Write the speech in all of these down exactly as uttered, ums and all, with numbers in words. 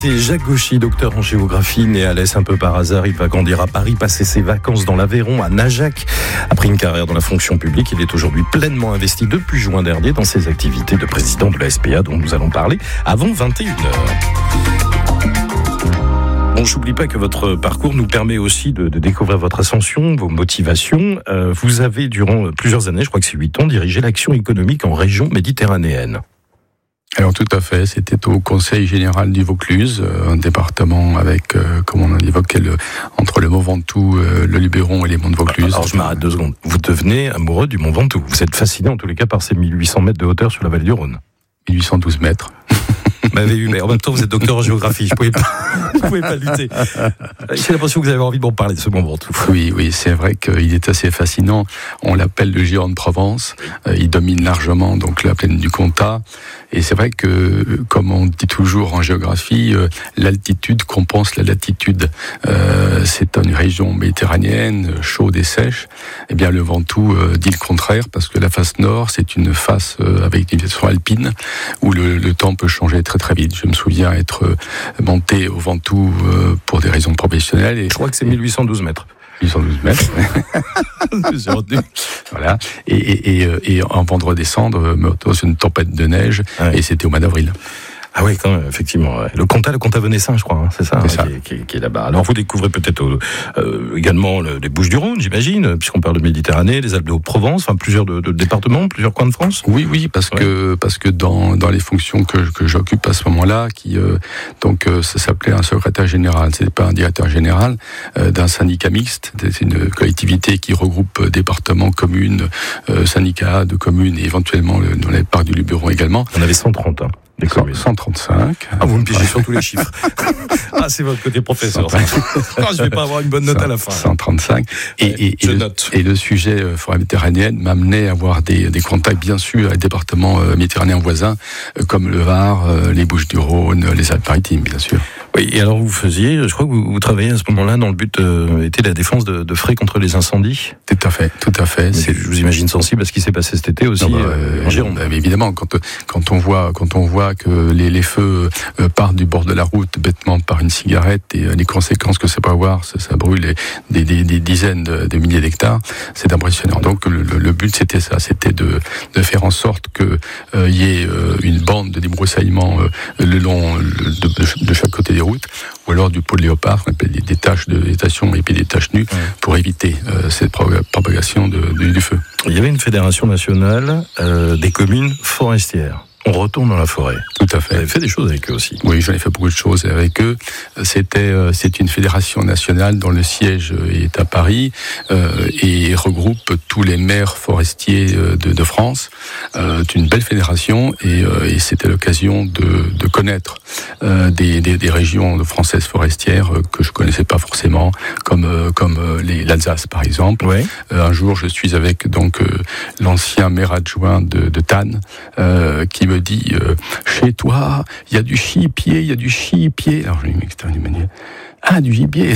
C'est Jacques Gauchy, docteur en géographie, né à l'Est un peu par hasard. Il va grandir à Paris, passer ses vacances dans l'Aveyron, à Najac. Après une carrière dans la fonction publique, il est aujourd'hui pleinement investi depuis juin dernier dans ses activités de président de la S P A dont nous allons parler avant vingt et une heures. Bon, j'oublie pas que votre parcours nous permet aussi de, de découvrir votre ascension, vos motivations. Euh, vous avez, durant plusieurs années, je crois que c'est huit ans, dirigé l'action économique en région méditerranéenne. Alors tout à fait, c'était au Conseil général du Vaucluse, un département avec, euh, comme on évoquait, le, entre le Mont Ventoux, euh, le Luberon et les monts de Vaucluse. Alors je m'arrête deux secondes. Vous devenez amoureux du Mont Ventoux. Vous êtes fasciné en tous les cas par ces mille huit cents mètres de hauteur sur la vallée du Rhône. mille huit cent douze mètres. M'avez eu, mais en même temps vous êtes docteur en géographie, je pouvais pas, je pouvais pas lutter. J'ai l'impression que vous avez envie de m'en parler de ce Mont Ventoux. Oui, oui, c'est vrai qu'il est assez fascinant. On l'appelle le géant de Provence. Euh, il domine largement donc la plaine du Comtat. Et c'est vrai que, comme on dit toujours en géographie, euh, l'altitude compense la latitude. Euh, c'est une région méditerranéenne, chaude et sèche. Eh bien, le Ventoux euh, dit le contraire, parce que la face nord, c'est une face euh, avec une végétation alpine, où le, le temps peut changer très très vite. Je me souviens être monté au Ventoux euh, pour des raisons professionnelles. Et je crois que c'est mille huit cent douze mètres. mille huit cent douze mètres. Voilà. Et, et, et, et en vendre descendre dans une tempête de neige. Ouais. Et c'était au mois d'avril. Ah oui, quand même, effectivement. Ouais. Le Comtat, le Comtat Venessin, je crois, hein, c'est ça, c'est hein, ça. Qui, qui, qui est là-bas. Alors vous découvrez peut-être euh, également le, les Bouches-du-Rhône, j'imagine, puisqu'on parle de Méditerranée, les Alpes de Haute-Provence, enfin plusieurs de, de départements, plusieurs coins de France. Oui, oui, parce ouais. que parce que dans dans les fonctions que que j'occupe à ce moment-là, qui euh, donc euh, ça s'appelait un secrétaire général, c'était pas un directeur général euh, d'un syndicat mixte, c'est une collectivité qui regroupe départements, communes, euh, syndicats de communes et éventuellement le, dans les parcs du Luberon également. On avait cent trente, hein. cent trente-cinq. Ah, vous me pigez sur tous les chiffres. Ah, c'est votre côté professeur. Ah, je vais pas avoir une bonne note à la fin. cent trente-cinq. Et, ouais, et, et, le, note. et le sujet euh, forêt méditerranéenne m'amenait à avoir des, des contacts, bien sûr, avec des départements euh, méditerranéens voisins, euh, comme le Var, euh, les Bouches-du-Rhône, les Alpes-Maritimes, bien sûr. Oui, et alors vous faisiez, je crois que vous, vous travaillez à ce moment-là dans le but euh, était la défense de, de frais contre les incendies. Tout à fait, tout à fait. C'est, je vous imagine sensible à ce qui s'est passé cet été aussi non, bah, euh, en Gironde. Bah, évidemment, quand quand on voit quand on voit que les, les feux euh, partent du bord de la route bêtement par une cigarette et euh, les conséquences que ça peut avoir, ça, ça brûle les, des, des, des dizaines de, de milliers d'hectares, c'est impressionnant. Donc le, le, le but c'était ça, c'était de, de faire en sorte que euh, y ait euh, une bande de débroussaillement euh, le long de, de, de chaque côté des routes, ou alors du pot de léopard, on appelle des, des taches de végétation et puis des taches nues, ouais. pour éviter euh, cette propagation de, de, du feu. Il y avait une fédération nationale euh, des communes forestières. On retourne dans la forêt. Tout à fait. Vous avez fait des choses avec eux aussi. Oui, j'en ai fait beaucoup de choses avec eux. C'était, euh, c'est une fédération nationale dont le siège est à Paris euh, et regroupe tous les maires forestiers de, de France. Euh, c'est une belle fédération et, euh, et c'était l'occasion de, de connaître euh, des, des, des régions françaises forestières que je connaissais pas forcément, comme euh, comme les, l'Alsace par exemple. Ouais. Euh, un jour, je suis avec donc euh, l'ancien maire adjoint de, de Tannes euh, qui me dit euh, chez toi il y a du chipier, il y a du chipier. Alors je lui dis mais c'est une manière. Ah, du gibier.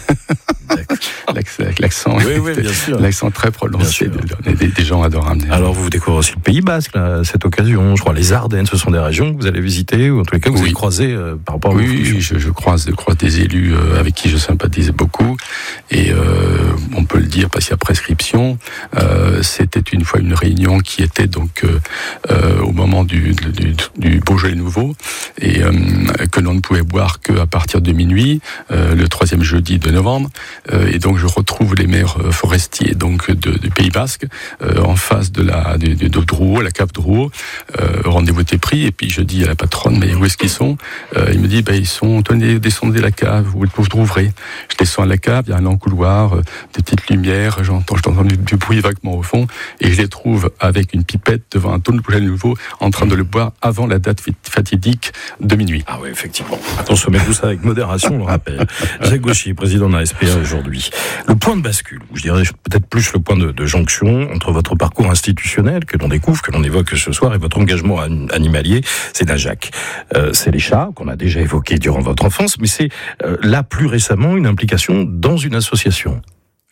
L'accent, oui, oui, bien sûr. L'accent très prononcé des, des, des gens adorables. Alors vous découvrez aussi le Pays Basque là, à cette occasion. Je crois les Ardennes, ce sont des régions que vous allez visiter ou en tous les cas que vous oui. avez croisé euh, par rapport à oui, vos fonctions. Oui, je, je croise, je croise des élus euh, avec qui je sympathisais beaucoup et euh, on peut le dire parce qu'il y a prescription. Euh, c'était une fois une réunion qui était donc euh, euh, au moment du, du, du Beaujolais nouveau et euh, que l'on ne pouvait boire qu'à partir de minuit. Euh, le troisième jeudi de novembre, euh, et donc je retrouve les maires euh, forestiers donc de, du Pays Basque euh, en face de la de, de, de Drouot, la cave Drouot. Euh, rendez-vous était pris et puis je dis à la patronne mais où est-ce qu'ils sont? euh, Il me dit bah ils sont tenez descendez la cave, vous vous trouverez. Je descends à la cave, il y a un long couloir, euh, des petites lumières, j'entends j'entends du, du bruit vaguement au fond et je les trouve avec une pipette devant un tonneau de Beaujolais nouveau en train de le boire avant la date fatidique de minuit. Ah oui effectivement. Attention, mais tout ça avec modération, on le rappelle. Jacques Gauchy, président de la S P A aujourd'hui. Le point de bascule, ou je dirais peut-être plus le point de, de jonction entre votre parcours institutionnel que l'on découvre, que l'on évoque ce soir, et votre engagement animalier, c'est Najac. Euh, c'est les chats qu'on a déjà évoqués durant votre enfance, mais c'est euh, là plus récemment une implication dans une association.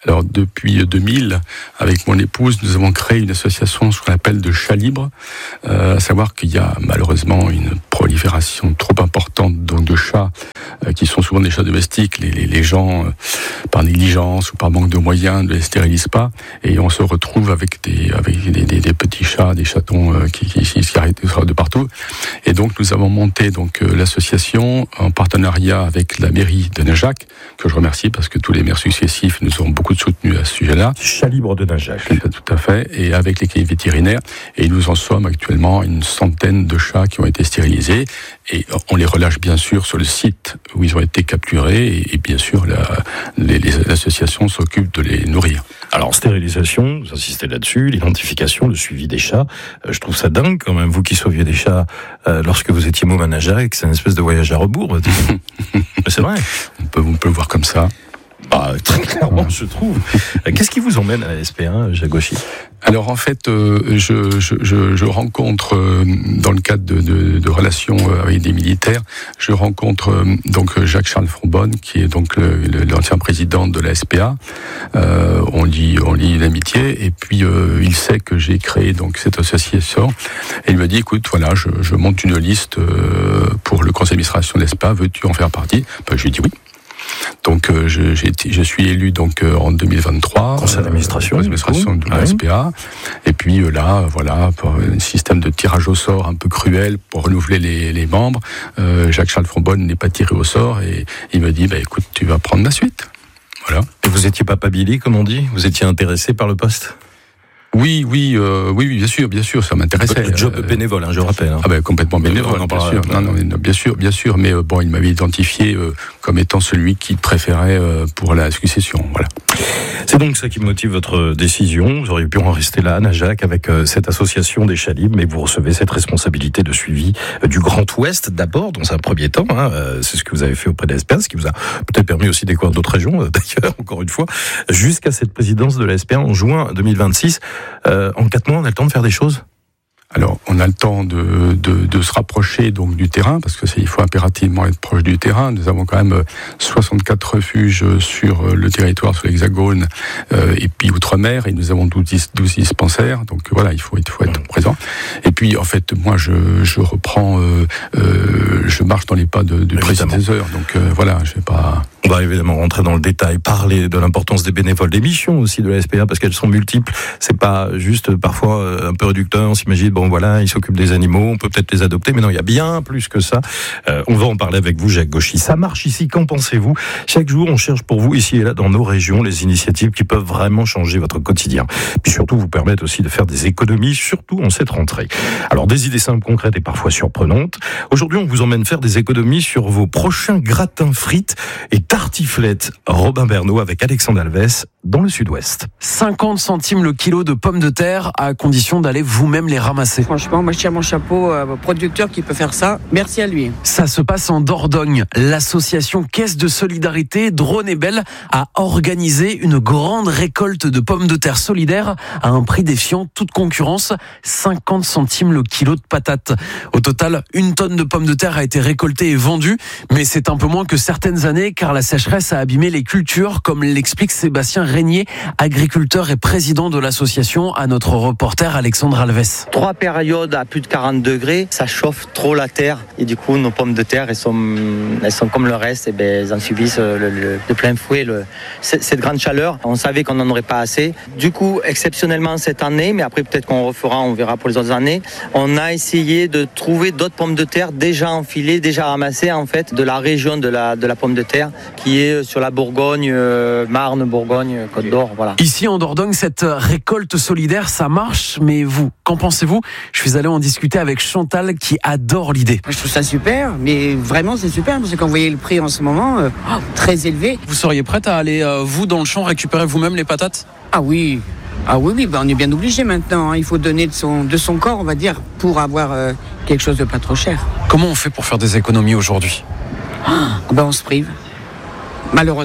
Alors depuis deux mille, avec mon épouse, nous avons créé une association, ce qu'on appelle de chats libres, euh, à savoir qu'il y a malheureusement une prolifération trop importante donc de chats euh, qui sont souvent des chats domestiques. Les, les, les gens, euh, par négligence ou par manque de moyens, ne les stérilisent pas, et on se retrouve avec des avec des, des, des petits chats, des chatons euh, qui, qui, qui, qui arrêtent de partout. Et donc nous avons monté donc euh, l'association en partenariat avec la mairie de Najac, que je remercie parce que tous les maires successifs nous ont beaucoup soutenu à ce sujet-là. Chat libre de Najac. Tout à fait, et avec les cliniques vétérinaires. Et nous en sommes actuellement à une centaine de chats qui ont été stérilisés. Et on les relâche bien sûr sur le site où ils ont été capturés. Et, et bien sûr, la, les, les, l'association s'occupe de les nourrir. Alors, stérilisation, vous insistez là-dessus, l'identification, le suivi des chats. Euh, je trouve ça dingue quand même, vous qui sauviez des chats euh, lorsque vous étiez môme à Najac, c'est une espèce de voyage à rebours. C'est vrai. On peut, on peut le voir comme ça. Bah, très clairement, je trouve. Qu'est-ce qui vous emmène à la S P un, Jacques Gauchy ? Alors en fait, euh, je, je, je, je rencontre, euh, dans le cadre de, de, de relations avec des militaires, je rencontre euh, donc Jacques-Charles Fronbonne, qui est donc le, le, l'ancien président de la S P A. Euh, on lit, on lit l'amitié, et puis euh, il sait que j'ai créé donc cette association, et il me dit, écoute, voilà, je, je monte une liste euh, pour le conseil d'administration de l'A S P A, veux-tu en faire partie ? Ben, je lui dis oui. Donc euh, je, j'ai été, je suis élu donc euh, en deux mille vingt-trois. Conseil d'administration, euh, d'administration de la S P A. Et puis euh, là, voilà, pour un système de tirage au sort un peu cruel pour renouveler les, les membres. Euh, Jacques-Charles Fronbonne n'est pas tiré au sort et il me dit, bah écoute, tu vas prendre la suite. Voilà. Et vous étiez pas Billy, comme on dit ? Vous étiez intéressé par le poste ? Oui, oui, euh, oui, oui, bien sûr, bien sûr, ça m'intéressait. Votre job euh, bénévole, hein, je le rappelle. Hein. Ah ben complètement bénévole, bien sûr. Non, non, non, bien sûr, bien sûr, mais euh, bon, il m'avait identifié euh, comme étant celui qu'il préférait euh, pour la succession, voilà. C'est donc ça qui motive votre décision. Vous auriez pu en rester là à Najac avec euh, cette association des chats libres, mais vous recevez cette responsabilité de suivi euh, du Grand Ouest d'abord, dans un premier temps. Hein, euh, c'est ce que vous avez fait auprès de l'A S P A, ce qui vous a peut-être permis aussi de découvrir d'autres régions, euh, d'ailleurs, encore une fois, jusqu'à cette présidence de l'A S P A en juin deux mille vingt-six. Euh, en quatre mois, on a le temps de faire des choses ? Alors, on a le temps de, de, de se rapprocher donc du terrain, parce que c'est, il faut impérativement être proche du terrain. Nous avons quand même soixante-quatre refuges sur le territoire, sur l'Hexagone, euh, et puis outre-mer, et nous avons douze, douze dispensaires. Donc voilà, il faut, il faut être présent. Et puis, en fait, moi, je, je reprends, euh, euh, je marche dans les pas de, du prédécesseur. Donc euh, voilà, je vais pas. On va évidemment rentrer dans le détail, parler de l'importance des bénévoles, des missions aussi de la S P A, parce qu'elles sont multiples. C'est pas juste parfois un peu réducteur. On s'imagine, bon voilà, ils s'occupent des animaux, on peut peut-être les adopter, mais non, il y a bien plus que ça. Euh, on va en parler avec vous, Jacques Gauchy. Ça marche ici, qu'en pensez-vous ? Chaque jour, on cherche pour vous, ici et là, dans nos régions, les initiatives qui peuvent vraiment changer votre quotidien. Puis surtout, vous permettre aussi de faire des économies, surtout en cette rentrée. Alors, des idées simples, concrètes et parfois surprenantes. Aujourd'hui, on vous emmène faire des économies sur vos prochains gratins frites et tartiflettes. Robin Bernot avec Alexandre Alves dans le Sud-Ouest. cinquante centimes le kilo de pommes de terre, à condition d'aller vous-même les ramasser. Franchement, moi je tire mon chapeau au producteur qui peut faire ça. Merci à lui. Ça se passe en Dordogne. L'association Caisse de Solidarité Drône et Belle a organisé une grande récolte de pommes de terre solidaires à un prix défiant toute concurrence, cinquante centimes le kilo de patates. Au total, une tonne de pommes de terre a été récoltée et vendue, mais c'est un peu moins que certaines années car la sécheresse a abîmé les cultures, comme l'explique Sébastien Régnier, agriculteur et président de l'association, à notre reporter Alexandre Alves. Trois périodes à plus de quarante degrés, ça chauffe trop la terre et du coup nos pommes de terre elles sont, elles sont comme le reste, et ben, elles en subissent le, le, de plein fouet le, cette grande chaleur. On savait qu'on n'en aurait pas assez. Du coup, exceptionnellement cette année, mais après peut-être qu'on refera, on verra pour les autres années, on a essayé de trouver d'autres pommes de terre déjà enfilées, déjà ramassées en fait de la région de la, de la pomme de terre qui est sur la Bourgogne, euh, Marne, Bourgogne, Côte d'Or, voilà. Ici en Dordogne, cette récolte solidaire, ça marche, mais vous, qu'en pensez-vous ? Je suis allé en discuter avec Chantal qui adore l'idée. Je trouve ça super, mais vraiment c'est super, parce que quand vous voyez le prix en ce moment, euh, oh, très élevé. Vous seriez prête à aller, euh, vous, dans le champ, récupérer vous-même les patates ? Ah oui, ah oui, oui, ben on est bien obligé maintenant. Hein. Il faut donner de son, de son corps, on va dire, pour avoir euh, quelque chose de pas trop cher. Comment on fait pour faire des économies aujourd'hui ? Oh, ben on se prive, malheureusement.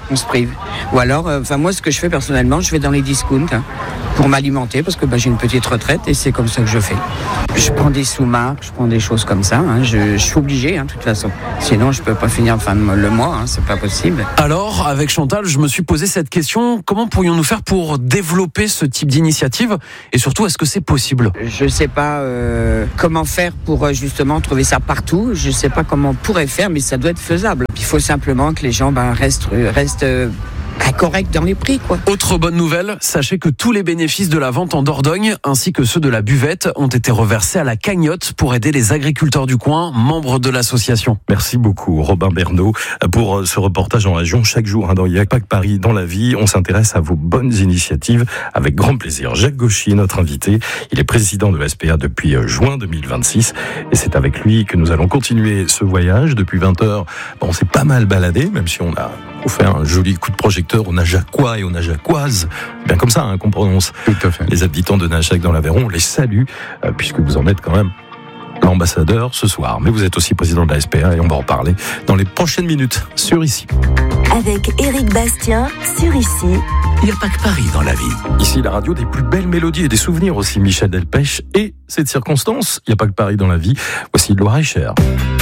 on se prive. Ou alors, enfin euh, moi, ce que je fais personnellement, je vais dans les discounts hein, pour m'alimenter parce que bah, j'ai une petite retraite et c'est comme ça que je fais. Je prends des sous-marques, je prends des choses comme ça. Hein, je, je suis obligé, hein, de toute façon. Sinon, je peux pas finir fin de le mois. Hein, c'est pas possible. Alors, avec Chantal, je me suis posé cette question. Comment pourrions-nous faire pour développer ce type d'initiative? Et surtout, est-ce que c'est possible? Je sais pas euh, comment faire pour euh, justement trouver ça partout. Je sais pas comment on pourrait faire, mais ça doit être faisable. Il faut simplement que les gens ben, restent, restent euh, corrects dans les prix, quoi. Autre bonne nouvelle, sachez que tous les bénéfices de la vente en Dordogne, ainsi que ceux de la buvette, ont été reversés à la cagnotte pour aider les agriculteurs du coin, membres de l'association. Merci beaucoup, Robin Bernot, pour ce reportage en région. Chaque jour, hein, dans Il n'y a pas que Paris dans la vie, on s'intéresse à vos bonnes initiatives avec grand plaisir. Jacques Gauchy, notre invité, il est président de la S P A depuis juin deux mille vingt-six et c'est avec lui que nous allons continuer ce voyage. Depuis vingt heures, bon, on s'est pas mal baladé, même si on a fait un joli coup de projecteur aux Najacois et aux Najacoises. Bien comme ça hein, qu'on prononce. Tout à fait. Les habitants de Najac dans l'Aveyron, on les salue, euh, puisque vous en êtes quand même l'ambassadeur ce soir. Mais vous êtes aussi président de la S P A et on va en parler dans les prochaines minutes sur Ici. Avec Éric Bastien sur Ici. Il n'y a pas que Paris dans la vie. Ici, la radio des plus belles mélodies et des souvenirs aussi. Michel Delpech et cette circonstance, il n'y a pas que Paris dans la vie. Voici Loire et Cher.